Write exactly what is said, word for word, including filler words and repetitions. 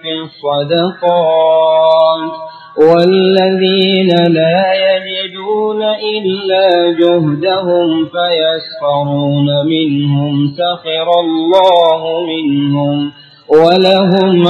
في الصدقات والذين لا يجدون إلا جهدهم فيسخرون منهم سخر الله منهم ولهم